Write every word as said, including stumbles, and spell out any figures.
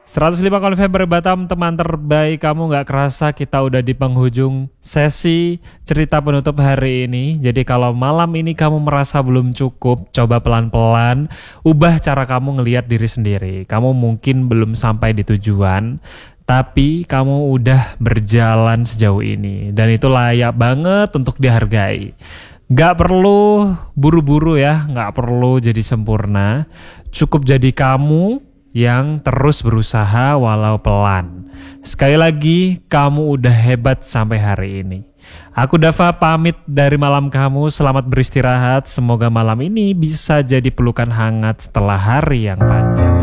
seratus lima Konfirm Batam, teman terbaik. Kamu gak kerasa kita udah di penghujung sesi cerita penutup hari ini. Jadi kalau malam ini kamu merasa belum cukup, coba pelan-pelan ubah cara kamu ngelihat diri sendiri. Kamu mungkin belum sampai di tujuan, tapi kamu udah berjalan sejauh ini. Dan itu layak banget untuk dihargai. Gak perlu buru-buru ya, gak perlu jadi sempurna. Cukup jadi kamu yang terus berusaha walau pelan. Sekali lagi, kamu udah hebat sampai hari ini. Aku Dava pamit dari malam kamu, selamat beristirahat. Semoga malam ini bisa jadi pelukan hangat setelah hari yang panjang.